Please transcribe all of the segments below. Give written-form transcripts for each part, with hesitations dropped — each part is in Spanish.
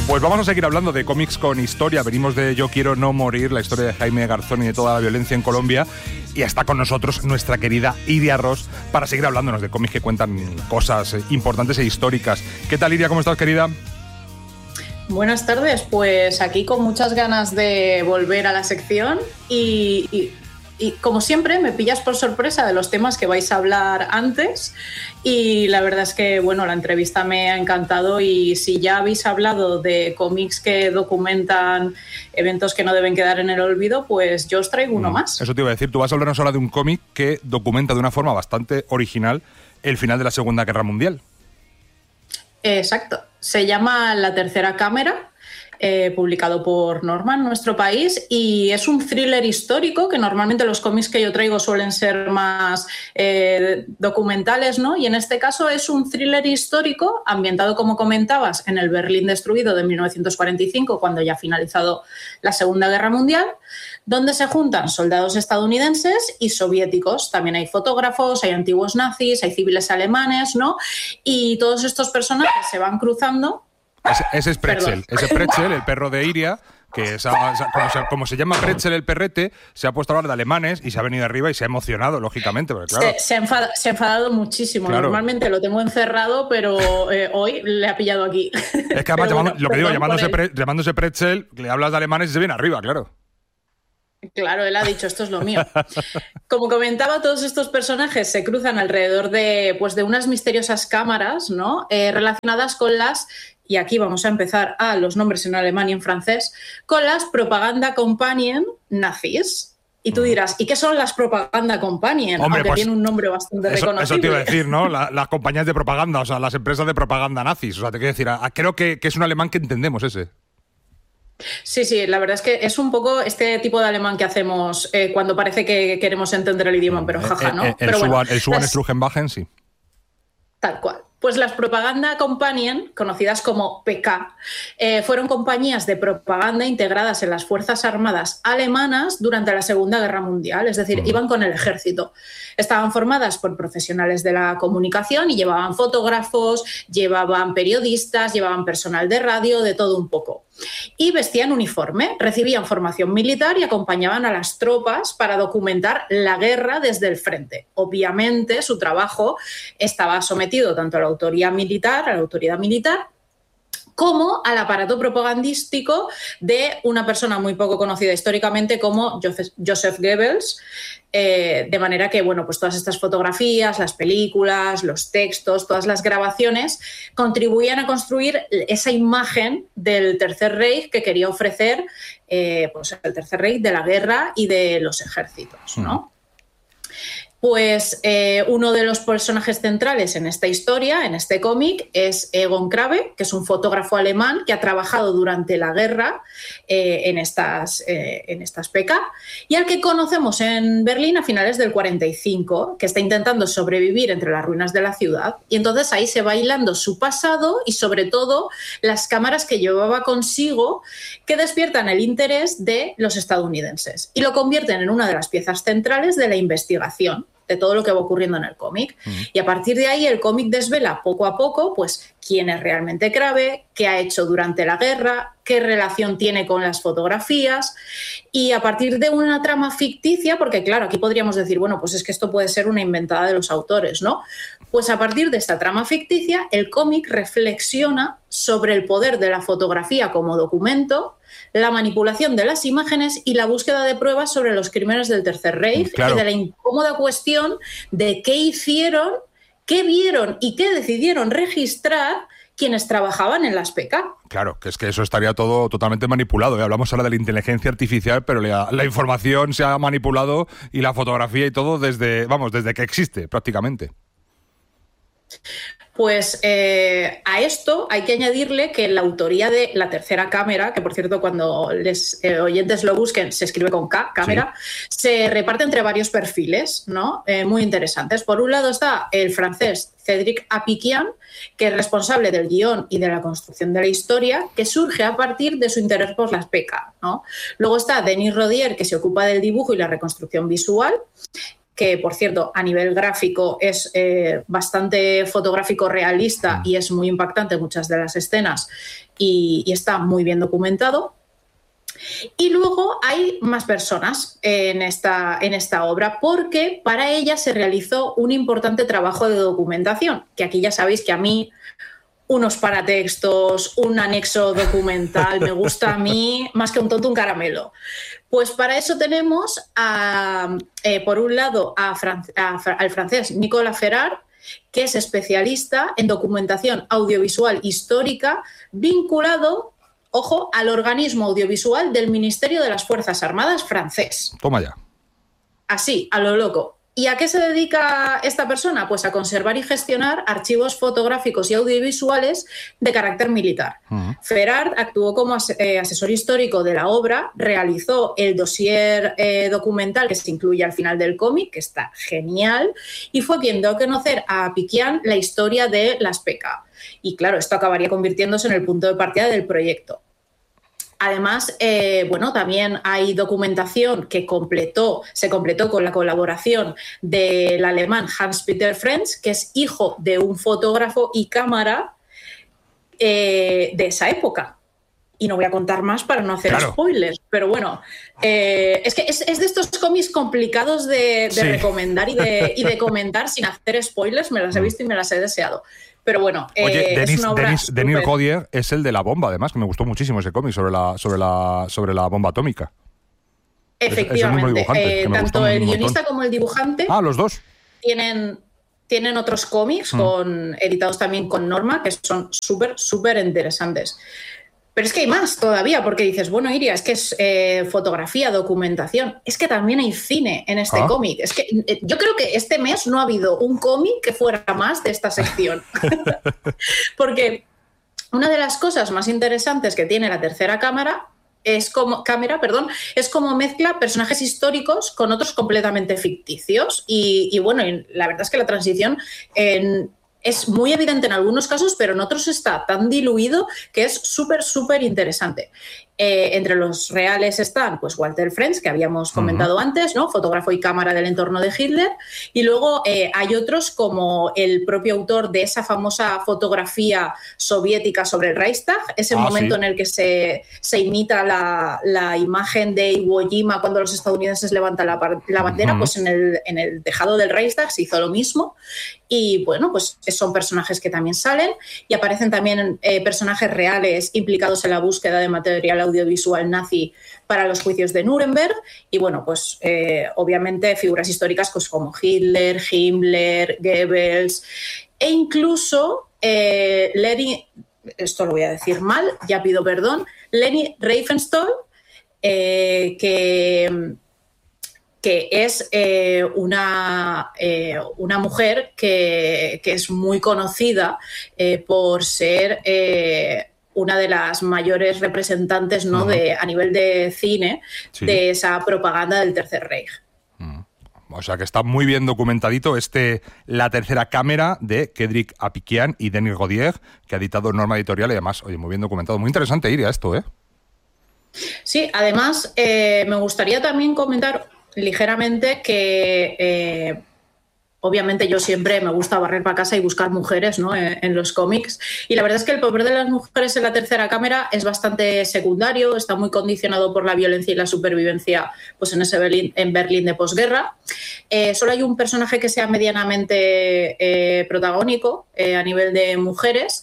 Pues vamos a seguir hablando de cómics con historia. Venimos de Yo quiero no morir, la historia de Jaime Garzón y de toda la violencia en Colombia. Y está con nosotros nuestra querida Iria Ros para seguir hablándonos de cómics que cuentan cosas importantes e históricas. ¿Qué tal, Iria? ¿Cómo estás, querida? Buenas tardes, pues aquí con muchas ganas de volver a la sección y como siempre me pillas por sorpresa de los temas que vais a hablar antes y la verdad es que bueno, la entrevista me ha encantado y si ya habéis hablado de cómics que documentan eventos que no deben quedar en el olvido, pues yo os traigo uno más. Eso te iba a decir, tú vas a hablarnos ahora de un cómic que documenta de una forma bastante original el final de la Segunda Guerra Mundial. Exacto, se llama La Tercera Cámara, publicado por Norma en nuestro país y es un thriller histórico que normalmente los cómics que yo traigo suelen ser más documentales, ¿no? Y en este caso es un thriller histórico ambientado, como comentabas, en el Berlín destruido de 1945, cuando ya ha finalizado la Segunda Guerra Mundial, donde se juntan soldados estadounidenses y soviéticos. También hay fotógrafos, hay antiguos nazis, hay civiles alemanes, ¿no? Y todos estos personajes se van cruzando. Ese es Pretzel, el perro de Iria, que como se llama Pretzel el perrete, se ha puesto a hablar de alemanes y se ha venido arriba y se ha emocionado, lógicamente. Porque, claro, se ha enfadado muchísimo. Claro. Normalmente lo tengo encerrado, pero hoy le ha pillado aquí. Es que además, llamándose Pretzel, le hablas de alemanes y se viene arriba, claro. Claro, él ha dicho, esto es lo mío. Como comentaba, todos estos personajes se cruzan alrededor de unas misteriosas cámaras, ¿no? Relacionadas con las, y aquí vamos a empezar a los nombres en alemán y en francés, con las Propaganda Compagnen nazis. Y tú dirás, ¿y qué son las Propaganda Compagnen? Hombre, aunque tiene un nombre bastante reconocible. Eso te iba a decir, ¿no? Las compañías de propaganda, o sea, las empresas de propaganda nazis. O sea, te quiero decir, creo que es un alemán que entendemos ese. Sí, la verdad es que es un poco este tipo de alemán que hacemos cuando parece que queremos entender el idioma, pero jaja, ¿no? El Schumann-Strugenbachen, sí. Tal cual. Pues las Propaganda Compagnen, conocidas como PK, fueron compañías de propaganda integradas en las Fuerzas Armadas alemanas durante la Segunda Guerra Mundial, es decir, iban con el ejército. Estaban formadas por profesionales de la comunicación y llevaban fotógrafos, llevaban periodistas, llevaban personal de radio, de todo un poco. Y vestían uniforme, recibían formación militar y acompañaban a las tropas para documentar la guerra desde el frente. Obviamente, su trabajo estaba sometido tanto a la autoridad militar, como al aparato propagandístico de una persona muy poco conocida históricamente como Joseph Goebbels, de manera que, bueno, pues todas estas fotografías, las películas, los textos, todas las grabaciones contribuían a construir esa imagen del Tercer Reich que quería ofrecer pues el Tercer Reich de la guerra y de los ejércitos, ¿no? Pues uno de los personajes centrales en esta historia, en este cómic, es Egon Krabbe, que es un fotógrafo alemán que ha trabajado durante la guerra en estas PK y al que conocemos en Berlín a finales del 45, que está intentando sobrevivir entre las ruinas de la ciudad. Y entonces ahí se va hilando su pasado y sobre todo las cámaras que llevaba consigo que despiertan el interés de los estadounidenses y lo convierten en una de las piezas centrales de la investigación de todo lo que va ocurriendo en el cómic. Y a partir de ahí el cómic desvela poco a poco pues quién es realmente Krabbe, qué ha hecho durante la guerra, qué relación tiene con las fotografías y a partir de una trama ficticia, porque claro, aquí podríamos decir, bueno, pues es que esto puede ser una inventada de los autores, ¿no? Pues a partir de esta trama ficticia el cómic reflexiona sobre el poder de la fotografía como documento, la manipulación de las imágenes y la búsqueda de pruebas sobre los crímenes del Tercer Reich, claro, y de la incómoda cuestión de qué hicieron, qué vieron y qué decidieron registrar quienes trabajaban en las PK. Claro, que es que eso estaría todo totalmente manipulado. Hablamos ahora de la inteligencia artificial, pero la información se ha manipulado y la fotografía y todo desde que existe prácticamente. Pues a esto hay que añadirle que la autoría de La Tercera Cámara, que por cierto cuando los oyentes lo busquen se escribe con K, cámara, sí, se reparte entre varios perfiles, ¿no? Muy interesantes. Por un lado está el francés Cédric Apicyan, que es responsable del guión y de la construcción de la historia, que surge a partir de su interés por las PK, ¿no? Luego está Denis Rodier, que se ocupa del dibujo y la reconstrucción visual. que por cierto a nivel gráfico es bastante fotográfico realista y es muy impactante muchas de las escenas y está muy bien documentado. Y luego hay más personas en esta obra porque para ella se realizó un importante trabajo de documentación, que aquí ya sabéis que a mí unos paratextos, un anexo documental, me gusta a mí más que un tonto un caramelo. Pues para eso tenemos, por un lado, al francés Nicolas Ferrard, que es especialista en documentación audiovisual histórica vinculado, ojo, al organismo audiovisual del Ministerio de las Fuerzas Armadas francés. Toma ya. Así, a lo loco. ¿Y a qué se dedica esta persona? Pues a conservar y gestionar archivos fotográficos y audiovisuales de carácter militar. Ferrard actuó como asesor histórico de la obra, realizó el dossier documental que se incluye al final del cómic, que está genial, y fue quien dio a conocer a Apiquian la historia de las PK. Y claro, esto acabaría convirtiéndose en el punto de partida del proyecto. Además, también hay documentación que se completó con la colaboración del alemán Hans-Peter Frenz, que es hijo de un fotógrafo y cámara de esa época. Y no voy a contar más para no hacer spoilers, pero bueno, es que es de estos cómics complicados de recomendar y de comentar sin hacer spoilers. Me las he visto y me las he deseado. Pero bueno, oye, es una obra Denis Godier es el de la bomba, además, que me gustó muchísimo ese cómic sobre la bomba atómica. Efectivamente, tanto el guionista como el dibujante. Los dos. Tienen otros cómics editados también con Norma que son súper interesantes. Pero es que hay más todavía, porque dices, bueno, Iria, es que es fotografía, documentación. Es que también hay cine en este cómic. Es que yo creo que este mes no ha habido un cómic que fuera más de esta sección. Porque una de las cosas más interesantes que tiene la tercera cámara es como mezcla personajes históricos con otros completamente ficticios. Y la verdad es que la transición es muy evidente en algunos casos, pero en otros está tan diluido que es súper interesante. Entre los reales están pues Walter Frenz, que habíamos comentado antes, ¿no? Fotógrafo y cámara del entorno de Hitler, y luego hay otros como el propio autor de esa famosa fotografía soviética sobre el Reichstag, ese momento en el que se imita la imagen de Iwo Jima cuando los estadounidenses levantan la bandera, pues en el tejado del Reichstag se hizo lo mismo. Y bueno, pues son personajes que también salen y aparecen también personajes reales implicados en la búsqueda de material audiovisual nazi para los juicios de Nuremberg y bueno, pues obviamente figuras históricas pues, como Hitler, Himmler, Goebbels e incluso Leni, esto lo voy a decir mal, ya pido perdón, Leni Riefenstahl, que es una mujer que es muy conocida por ser una de las mayores representantes, ¿no? A nivel de cine, de esa propaganda del Tercer Reich. O sea que está muy bien documentadito La tercera cámara de Kedrick Apiquian y Denis Godier, que ha editado Norma Editorial y además, oye, muy bien documentado. Muy interesante ir a esto, ¿eh? Sí, además me gustaría también comentar ligeramente que obviamente yo siempre me gusta barrer para casa y buscar mujeres, ¿no? en los cómics y la verdad es que el papel de las mujeres en la tercera cámara es bastante secundario, está muy condicionado por la violencia y la supervivencia pues en Berlín de posguerra. Solo hay un personaje que sea medianamente protagónico a nivel de mujeres,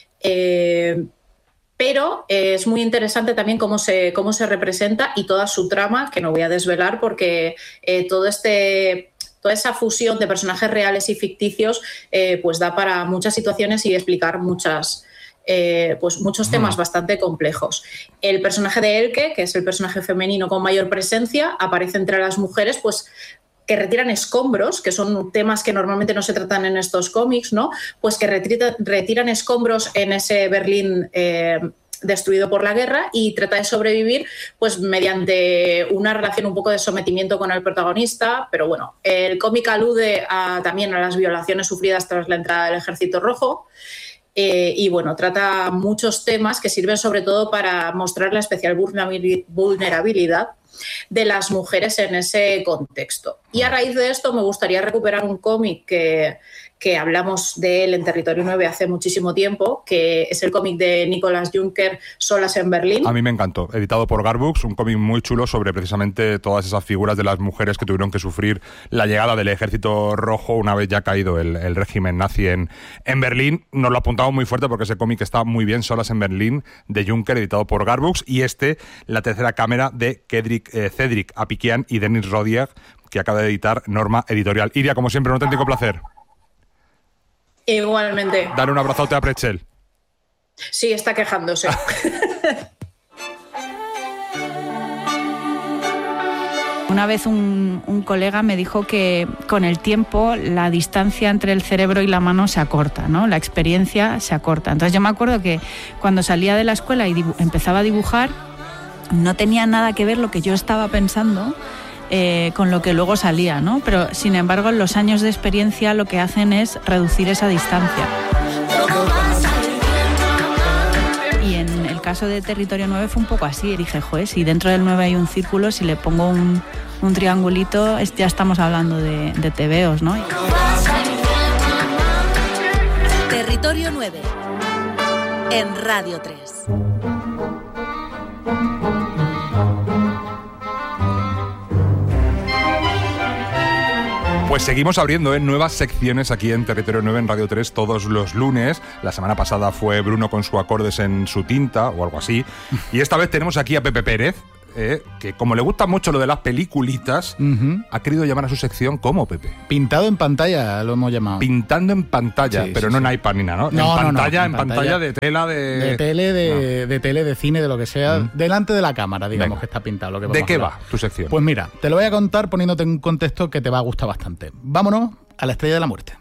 pero es muy interesante también cómo se representa y toda su trama, que no voy a desvelar porque toda esa fusión de personajes reales y ficticios pues da para muchas situaciones y explicar muchos temas bastante complejos. El personaje de Elke, que es el personaje femenino con mayor presencia, aparece entre las mujeres pues que retiran escombros, que son temas que normalmente no se tratan en estos cómics, ¿no? Pues que retiran escombros en ese Berlín destruido por la guerra y trata de sobrevivir pues mediante una relación un poco de sometimiento con el protagonista, pero bueno, el cómic alude también a las violaciones sufridas tras la entrada del Ejército Rojo. Y bueno, trata muchos temas que sirven sobre todo para mostrar la especial vulnerabilidad de las mujeres en ese contexto. Y a raíz de esto me gustaría recuperar un cómic que hablamos de él en Territorio 9 hace muchísimo tiempo, que es el cómic de Nicolas Juncker, Solas en Berlín. A mí me encantó, editado por Garbooks, un cómic muy chulo sobre precisamente todas esas figuras de las mujeres que tuvieron que sufrir la llegada del Ejército Rojo una vez ya caído el régimen nazi en Berlín. Nos lo apuntamos muy fuerte porque ese cómic está muy bien, Solas en Berlín, de Juncker, editado por Garbooks, y La tercera cámara, de Cédric Apiquian y Denis Rodier, que acaba de editar Norma Editorial. Iria, como siempre, un auténtico placer. Igualmente. Dale un abrazote a Pretzel. Sí, está quejándose. Una vez un colega me dijo que con el tiempo la distancia entre el cerebro y la mano se acorta, ¿no? La experiencia se acorta. Entonces yo me acuerdo que cuando salía de la escuela y empezaba a dibujar, no tenía nada que ver lo que yo estaba pensando con lo que luego salía, ¿no? Pero sin embargo los años de experiencia lo que hacen es reducir esa distancia. Y en el caso de Territorio 9 fue un poco así. Dije, joder, si dentro del 9 hay un círculo, si le pongo un triangulito, ya estamos hablando de tebeos, ¿no? Territorio 9 en Radio 3. Pues seguimos abriendo nuevas secciones aquí en Territorio 9 en Radio 3 todos los lunes. La semana pasada fue Bruno con su Acordes en su tinta o algo así. Y esta vez tenemos aquí a Pepe Pérez, que como le gusta mucho lo de las peliculitas, ha querido llamar a su sección ¿cómo, Pepe? Pintado en pantalla, lo hemos llamado. Pintando en pantalla, sí, pero sí, no en iPad ni nada, ¿no? No, en pantalla de tela, de tele, de cine, de lo que sea, delante de la cámara, digamos. Venga, que está pintado. Lo que ¿de qué va tu sección? Pues mira, te lo voy a contar poniéndote en un contexto que te va a gustar bastante. Vámonos a la Estrella de la Muerte.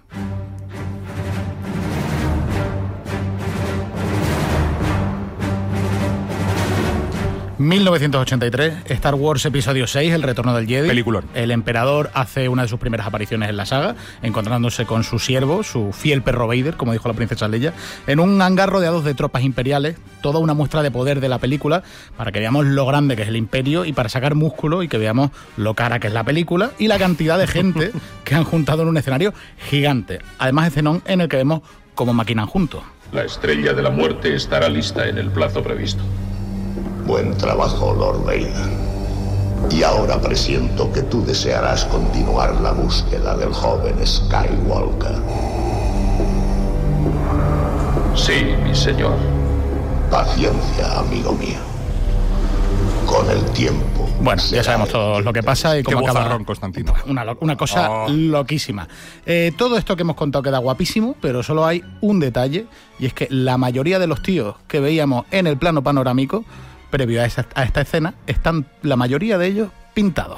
...1983, Star Wars Episodio 6, El Retorno del Jedi. Peliculón. El emperador hace una de sus primeras apariciones en la saga, encontrándose con su siervo, su fiel perro Vader, como dijo la princesa Leia, en un hangar rodeados de tropas imperiales, toda una muestra de poder de la película, para que veamos lo grande que es el imperio y para sacar músculo y que veamos lo cara que es la película y la cantidad de gente que han juntado en un escenario gigante. Además, escenón en el que vemos cómo maquinan juntos. La Estrella de la Muerte estará lista en el plazo previsto. Buen trabajo, Lord Vader. Y ahora presiento que tú desearás continuar la búsqueda del joven Skywalker. Sí, mi señor. Paciencia, amigo mío. Con el tiempo... Bueno, ya sabemos todos lo que pasa y cómo acaba. Constantino. Una cosa loquísima. Todo esto que hemos contado queda guapísimo, pero solo hay un detalle, y es que la mayoría de los tíos que veíamos en el plano panorámico previo a esta escena, están la mayoría de ellos pintados.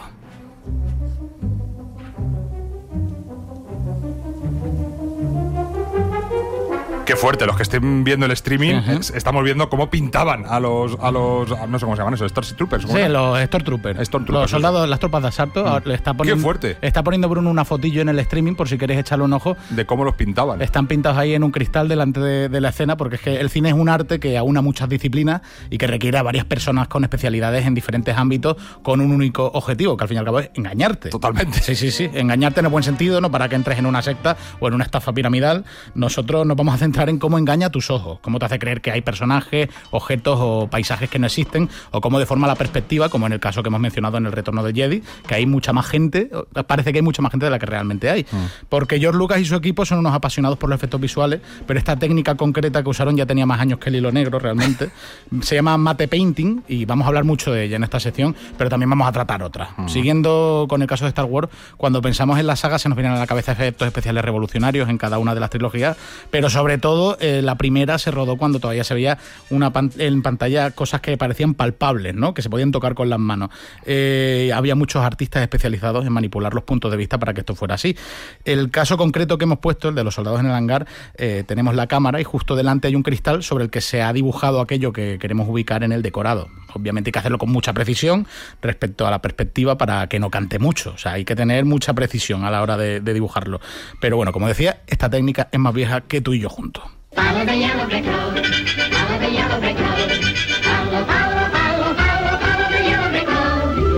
Qué fuerte, los que estén viendo el streaming, estamos viendo cómo pintaban a los no sé cómo se llaman esos, Stormtroopers. Sí, los Stormtroopers. Los soldados, las tropas de asalto. Le está poniendo, qué fuerte. Está poniendo Bruno una fotillo en el streaming por si queréis echarle un ojo. De cómo los pintaban. Están pintados ahí en un cristal delante de la escena, porque es que el cine es un arte que aúna muchas disciplinas y que requiere a varias personas con especialidades en diferentes ámbitos con un único objetivo, que al fin y al cabo es engañarte. Totalmente. Sí. Engañarte en el buen sentido, no para que entres en una secta o en una estafa piramidal. Nosotros nos vamos a centrar en cómo engaña tus ojos, cómo te hace creer que hay personajes, objetos o paisajes que no existen, o cómo deforma la perspectiva, como en el caso que hemos mencionado en El Retorno del Jedi, que hay mucha más gente, parece que hay mucha más gente de la que realmente hay. Porque George Lucas y su equipo son unos apasionados por los efectos visuales, pero esta técnica concreta que usaron ya tenía más años que el hilo negro realmente. Se llama matte painting y vamos a hablar mucho de ella en esta sección, pero también vamos a tratar otras. Siguiendo con el caso de Star Wars, cuando pensamos en la saga se nos vienen a la cabeza efectos especiales revolucionarios en cada una de las trilogías, pero sobre todo la primera se rodó cuando todavía se veía en pantalla cosas que parecían palpables, ¿no? Que se podían tocar con las manos. Había muchos artistas especializados en manipular los puntos de vista para que esto fuera así. El caso concreto que hemos puesto, el de los soldados en el hangar, tenemos la cámara y justo delante hay un cristal sobre el que se ha dibujado aquello que queremos ubicar en el decorado. Obviamente hay que hacerlo con mucha precisión respecto a la perspectiva para que no cante mucho. O sea, hay que tener mucha precisión a la hora de dibujarlo. Pero bueno, como decía, esta técnica es más vieja que tú y yo juntos. Follow the yellow brick road, follow the yellow brick road, follow the yellow brick road.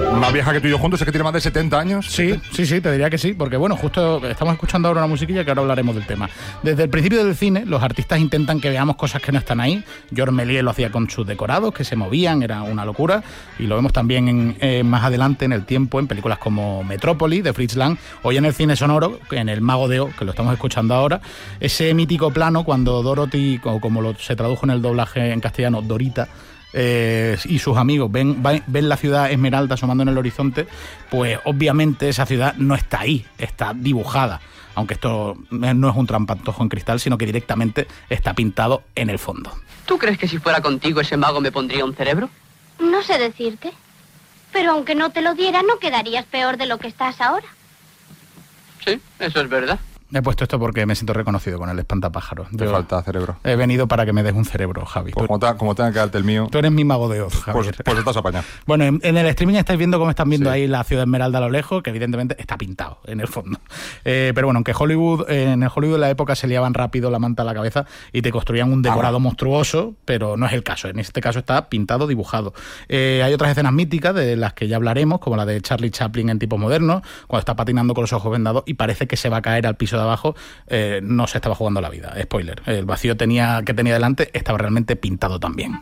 pareja que tú y yo juntos es que tiene más de 70 años. Sí, te diría que sí, porque bueno, justo estamos escuchando ahora una musiquilla que ahora hablaremos del tema. Desde el principio del cine, los artistas intentan que veamos cosas que no están ahí. Georges Méliès lo hacía con sus decorados, que se movían, era una locura, y lo vemos también más adelante en el tiempo, en películas como Metrópoli, de Fritz Lang, hoy en el cine sonoro, en El Mago de Oz, que lo estamos escuchando ahora, ese mítico plano cuando Dorothy, o como se tradujo en el doblaje en castellano, Dorita, y sus amigos ven la ciudad Esmeralda asomando en el horizonte, pues obviamente esa ciudad no está ahí, está dibujada, aunque esto no es un trampantojo en cristal, sino que directamente está pintado en el fondo. ¿Tú crees que si fuera contigo ese mago me pondría un cerebro? No sé decirte, pero aunque no te lo diera, no quedarías peor de lo que estás ahora. Sí, eso es verdad. He puesto esto porque me siento reconocido con el espantapájaros. Te falta cerebro. He venido para que me des un cerebro, Javi. Pues como tenga que darte el mío. Tú eres mi mago de Oz, Javier. Pues estás apañado. Bueno, en el streaming estáis viendo cómo están viendo ahí la ciudad Esmeralda a lo lejos, que evidentemente está pintado en el fondo. Pero bueno, aunque en el Hollywood de la época se liaban rápido la manta a la cabeza y te construían un decorado monstruoso, pero no es el caso. En este caso está pintado, dibujado. Hay otras escenas míticas de las que ya hablaremos, como la de Charlie Chaplin en tiempos modernos, cuando está patinando con los ojos vendados y parece que se va a caer al piso de abajo. No se estaba jugando la vida, spoiler. El vacío que tenía delante estaba realmente pintado también.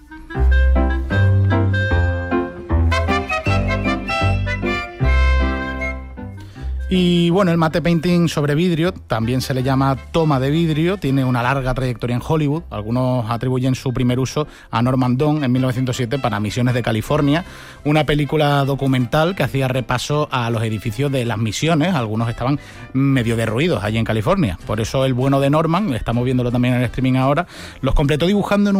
Y bueno, el matte painting sobre vidrio, también se le llama toma de vidrio, tiene una larga trayectoria en Hollywood. Algunos atribuyen su primer uso a Norman Dunn en 1907 para Misiones de California, una película documental que hacía repaso a los edificios de las misiones. Algunos estaban medio derruidos allí en California. Por eso el bueno de Norman, estamos viéndolo también en el streaming ahora, los completó dibujando en